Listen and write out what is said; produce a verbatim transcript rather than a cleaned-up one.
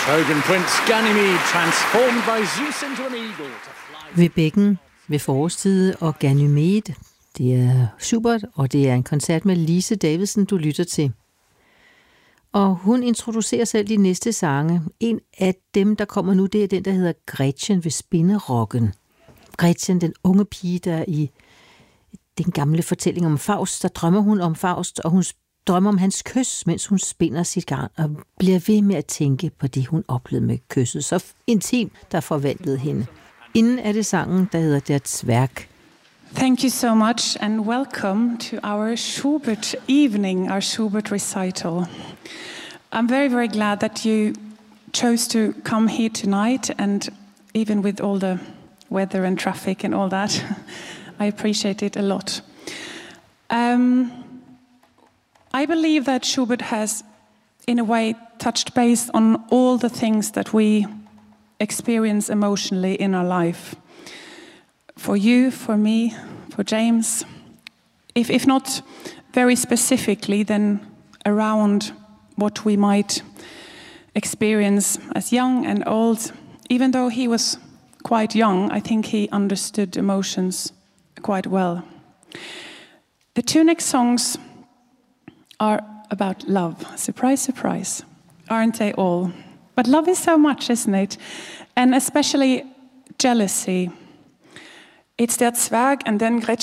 Trojan prince Ganymede transformed by Zeus into an eagle to fly. Ved bækken ved forårstide og Ganymede. Det er Schubert, og det er en koncert med Lise Davidsen, du lytter til. Og hun introducerer selv de næste sange. En af dem, der kommer nu, det er den, der hedder Gretchen ved spinderokken. Gretchen, den unge pige, der i den gamle fortælling om Faust, der drømmer hun om Faust, og hun drømmer om hans kys, mens hun spinder sit garn, og bliver ved med at tænke på det, hun oplevede med kysset. Så intimt, der forvandlede hende. Inden er det sangen, der hedder Der Zwerg. Thank you so much and welcome to our Schubert evening, our Schubert recital. I'm very, very glad that you chose to come here tonight, and even with all the weather and traffic and all that, I appreciate it a lot. Um, I believe that Schubert has, in a way, touched base on all the things that we experience emotionally in our life. For you, for me, for James. If, if not very specifically, then around what we might experience as young and old. Even though he was quite young, I think he understood emotions quite well. The two next songs are about love. Surprise, surprise. Aren't they all? But love is so much, isn't it? And especially jealousy. It's Der Zwerg and then Gretchen.